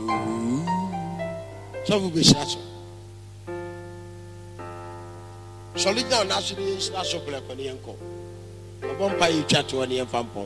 So we shall. Solid down national national black on the uncle. A vampire chat to any fampon.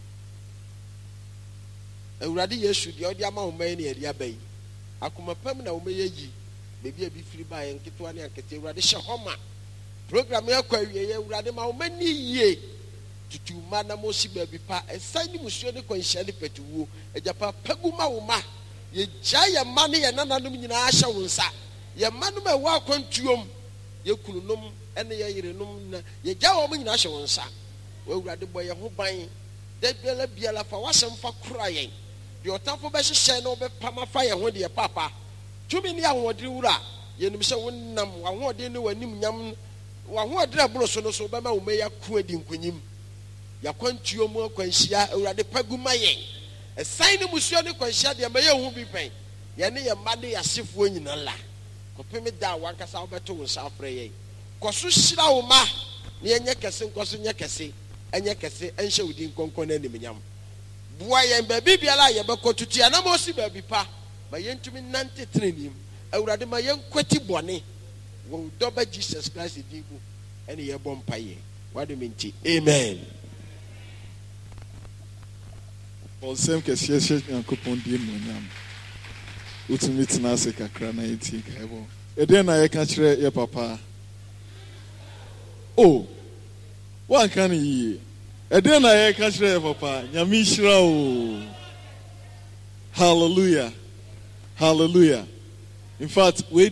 Already, yes, should the other amount many at the bay. I come a permanent omeji, maybe a be free by and get one and get a radish homa. Program your query, Radima many ye to Madame Siba Bipa, and signing Monsieur de Conchelle Petu, a Japa Peguma Uma, ye giant money and anonymous Asha Wunsa, ye manuma walk on tuum, ye kulunum, and ye renum, ye jawman Asha Wunsa. Well, rather boy a who buying, they be a for wasn't for crying. Your top of best shine over Pama fire when dear papa. Too many young what do ra, Yenum so nam, one more dinner when him yam, one more drabble so no so Bama may a quadding quim. Ya quantio more quenchia or the Pagumaye. A sign of Monsieur de Quenchia, the mayor won't be paying. Yanni a money as if winning a la. Copy down one cast out to South Ray. Cosusha ma, near Yakasin, Cosin Yakasi, and Yakasi, and show the Concon enemy. Boy and baby alive, but go to Tianamosi baby pa. My young to me nanti training. I would rather my young quetty bonny. Will double Jesus Christ in Dibu and your bompaye. What do you mean? Amen. All same case, yes, and coupon dim. Ultimate Nasa Crana, and then I can't share your papa. Oh, what can he? And then I can't share papa. Yamishra. Hallelujah. Hallelujah. In fact, we